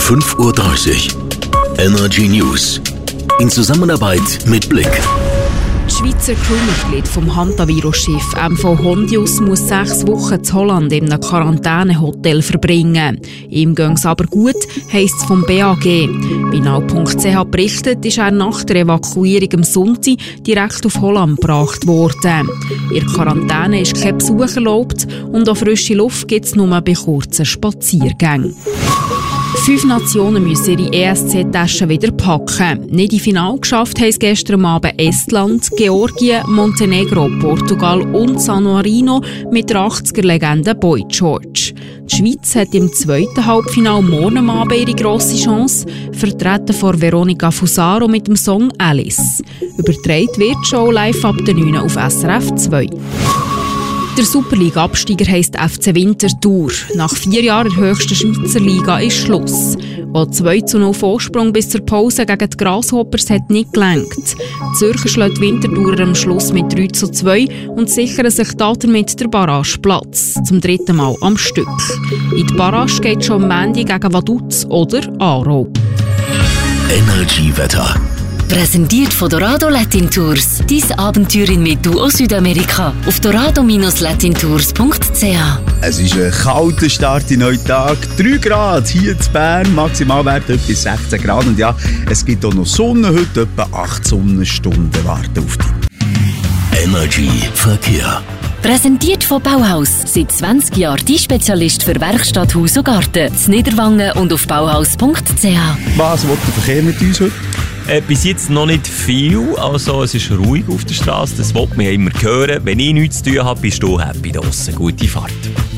5:30 Uhr. Energy News. In Zusammenarbeit mit Blick. Das Schweizer Crewmitglied vom Hantavirus-Schiff MV Hondius muss 6 Wochen in Holland in einem Quarantänehotel verbringen. Ihm ging es aber gut, heisst es vom BAG. Bei now.ch berichtet, ist er nach der Evakuierung am Sonntag direkt auf Holland gebracht worden. In der Quarantäne ist kein Besuch erlaubt und auch frische Luft gibt es nur bei kurzen Spaziergängen. 5 Nationen müssen ihre ESC-Taschen wieder packen. Nicht in Finale geschafft haben es gestern Abend Estland, Georgien, Montenegro, Portugal und San Marino mit der 80er-Legende Boy George. Die Schweiz hat im zweiten Halbfinale morgen Abend ihre grosse Chance, vertreten von Veronica Fusaro mit dem Song «Alice». Übertragen wird die Show live ab der 9 auf SRF 2. Der Superliga-Absteiger heisst FC Winterthur. Nach 4 Jahren der höchsten Schweizer Liga ist Schluss. Auch 2:0 Vorsprung bis zur Pause gegen die Grasshoppers hat nicht gelenkt. Die Zürcher schlägt Winterthurer am Schluss mit 3:2 und sichern sich damit den Barrageplatz. Zum 3. Mal am Stück. In die Barrage geht schon am Montag gegen Vaduz oder Aarau. Energy-Wetter. Präsentiert von Dorado Latin Tours. Dein Abenteuer in Medu Südamerika. Auf dorado-latintours.ch. Es ist ein kalter Start in den neuen Tag. 3 Grad hier in Bern. Maximalwert etwa 16 Grad. Und ja, es gibt auch noch Sonne heute. Etwa 8 Sonnenstunden warten auf dich. Energy Verkehr. Präsentiert von Bauhaus. Seit 20 Jahren die Spezialist für Werkstatt, Haus und Garten. In Niederwangen und auf bauhaus.ch. Was will der Verkehr mit uns heute? Bis jetzt noch nicht viel, also es ist ruhig auf der Straße, das will man ja immer hören. Wenn ich nichts zu tun habe, bist du happy draussen. Gute Fahrt.